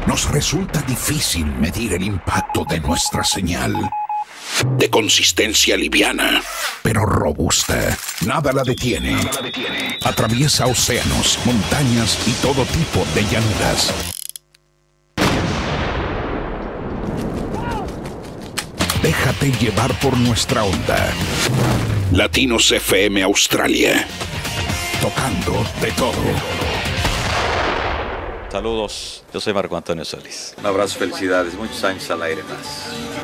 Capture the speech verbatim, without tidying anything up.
nos resulta difícil medir el impacto de nuestra señal. De consistencia liviana, pero robusta. Nada la detiene. Nada la detiene. Atraviesa océanos, montañas y todo tipo de llanuras. Déjate llevar por nuestra onda. Latinos F M Australia. Tocando de todo. Saludos, yo soy Marco Antonio Solís. Un abrazo, felicidades, muchos años al aire más.